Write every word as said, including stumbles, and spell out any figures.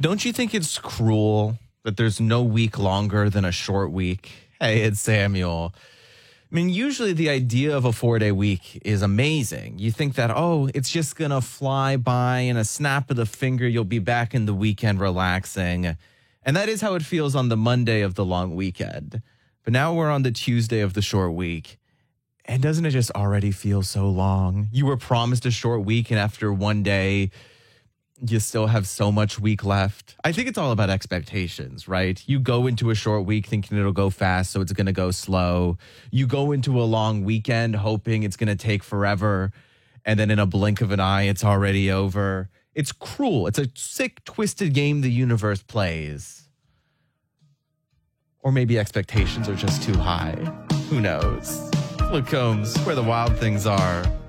Don't you think it's cruel that there's no week longer than a short week? Hey, it's Samuel. I mean, usually the idea of a four-day week is amazing. You think that, oh, it's just going to fly by in a snap of the finger. You'll be back in the weekend relaxing. And that is how it feels on the Monday of the long weekend. But now we're on the Tuesday of the short week. And doesn't it just already feel so long? You were promised a short week, and after one day, you still have so much week left. I think it's all about expectations, right? You go into a short week thinking it'll go fast, so it's going to go slow. You go into a long weekend hoping it's going to take forever, and then in a blink of an eye, it's already over. It's cruel. It's a sick, twisted game the universe plays. Or maybe expectations are just too high. Who knows? Luke Combs, where the wild things are.